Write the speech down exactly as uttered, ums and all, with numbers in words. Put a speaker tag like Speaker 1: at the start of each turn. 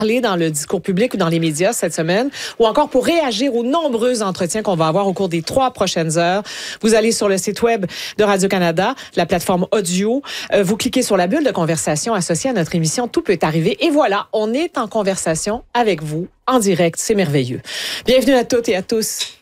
Speaker 1: dans le discours public ou dans les médias cette semaine, ou encore pour réagir aux nombreux entretiens qu'on va avoir au cours des trois prochaines heures. Vous allez sur le site web de Radio-Canada, la plateforme audio, euh, vous cliquez sur la bulle de conversation associée à notre émission Tout peut arriver, et voilà, on est en conversation avec vous, en direct, c'est merveilleux. Bienvenue à toutes et à tous.